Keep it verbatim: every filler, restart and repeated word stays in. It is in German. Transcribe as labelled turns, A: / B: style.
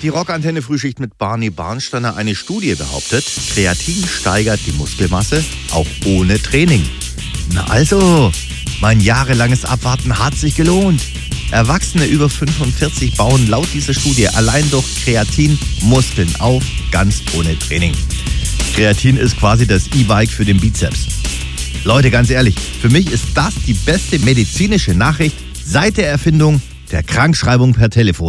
A: Die Rockantenne Frühschicht mit Barney Barnsteiner. Eine Studie behauptet, Kreatin steigert die Muskelmasse, auch ohne Training. Na also, mein jahrelanges Abwarten hat sich gelohnt. Erwachsene über fünfundvierzig bauen laut dieser Studie allein durch Kreatin Muskeln auf, ganz ohne Training. Kreatin ist quasi das E-Bike für den Bizeps. Leute, ganz ehrlich, für mich ist das die beste medizinische Nachricht seit der Erfindung der Krankschreibung per Telefon.